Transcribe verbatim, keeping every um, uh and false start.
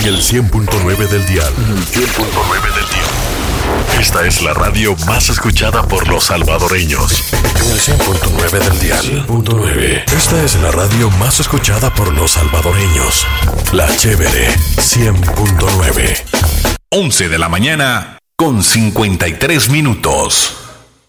En el cien punto nueve del dial. En el cien punto nueve del dial. Esta es la radio más escuchada por los salvadoreños. En el cien punto nueve del dial. cien punto nueve. Esta es la radio más escuchada por los salvadoreños. La Chévere cien punto nueve. once de la mañana con cincuenta y tres minutos.